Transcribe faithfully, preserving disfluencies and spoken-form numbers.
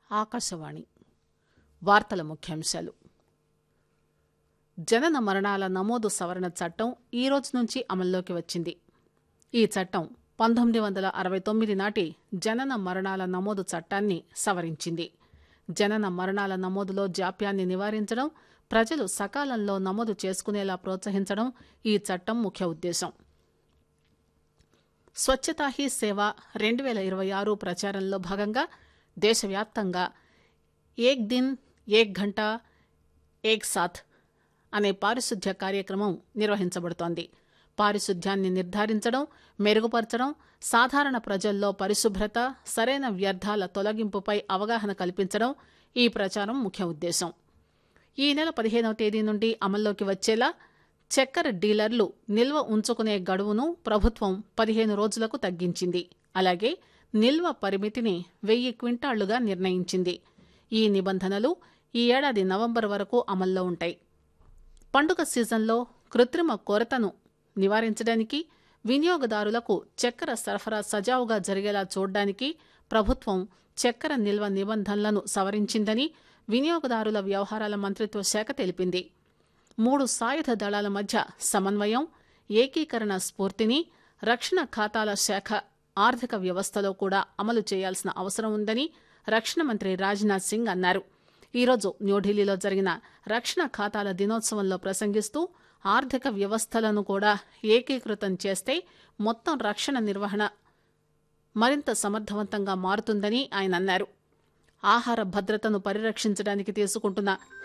ఆకాశవాణి వార్తల ముఖ్యాంశాలు. జనన మరణాల నమోదు సవరణ చట్టం ఈ రోజు నుంచి అమల్లోకి వచ్చింది. ఈ చట్టం పంతొమ్మిది వందల అరవై తొమ్మిది నాటి జనన మరణాల నమోదు చట్టాన్ని సవరించింది. జనన మరణాల నమోదులో జాప్యాన్ని నివారించడం, ప్రజలు సకాలంలో నమోదు చేసుకునేలా ప్రోత్సహించడం ఈ చట్టం ముఖ్య ఉద్దేశం. స్వచ్ఛతా హీ సేవ రెండు వేల ఇరవై ఆరు ప్రచారంలో భాగంగా దేశవ్యాప్తంగా ఏక్ దిన్ ఏక్ ఘంటా ఏక్ సాథ్ అనే పారిశుద్ధ్య కార్యక్రమం నిర్వహించబడుతోంది. పారిశుద్ధ్యాన్ని నిర్ధారించడం, మెరుగుపరచడం, సాధారణ ప్రజల్లో పరిశుభ్రత, సరైన వ్యర్థాల తొలగింపుపై అవగాహన కల్పించడం ఈ ప్రచారం ముఖ్య ఉద్దేశం. ఈ నెల పదిహేనవ తేదీ నుండి అమల్లోకి వచ్చేలా చక్కెర డీలర్లు నిల్వ ఉంచుకునే గడువును ప్రభుత్వం పదిహేను రోజులకు తగ్గించింది. అలాగే నిల్వ పరిమితిని వెయ్యి క్వింటాళ్లుగా నిర్ణయించింది. ఈ నిబంధనలు ఈ ఏడాది నవంబర్ వరకు అమల్లో ఉంటాయి. పండుగ సీజన్లో కృత్రిమ కొరతను నివారించడానికి, వినియోగదారులకు చక్కెర సరఫరా సజావుగా జరిగేలా చూడడానికి ప్రభుత్వం చక్కెర నిల్వ నిబంధనలను సవరించిందని వినియోగదారుల వ్యవహారాల మంత్రిత్వ శాఖ తెలిపింది. మూడు సాయుధ దళాల మధ్య సమన్వయం, ఏకీకరణ స్ఫూర్తిని రక్షణ ఖాతాల శాఖ ఆర్థిక వ్యవస్థలో కూడా అమలు చేయాల్సిన అవసరం ఉందని రక్షణ మంత్రి రాజ్నాథ్ సింగ్ అన్నారు. ఈరోజు న్యూఢిల్లీలో జరిగిన రక్షణ ఖాతాల దినోత్సవంలో ప్రసంగిస్తూ ఆర్థిక వ్యవస్థలను కూడా ఏకీకృతం చేస్తే మొత్తం రక్షణ నిర్వహణ మరింత సమర్థవంతంగా మారుతుందని ఆయన అన్నారు. ఆహార భద్రతను పరిరక్షించడానికి తీసుకుంటున్న